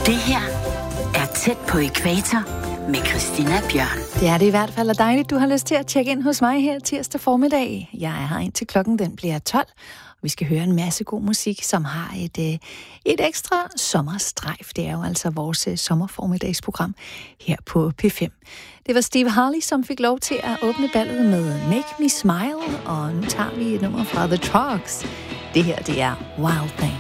Det her er Tæt på ækvator med Christina Bjørn. Det er det i hvert fald, og dejligt, du har lyst til at tjekke ind hos mig her tirsdag formiddag. Jeg er her indtil klokken den bliver 12. Vi skal høre en masse god musik, som har et ekstra sommerstrejf. Det er jo altså vores sommerformiddagsprogram her på P5. Det var Steve Harley, som fik lov til at åbne ballet med Make Me Smile, og nu tager vi et nummer fra The Trucks. Det her, det er Wild Thing.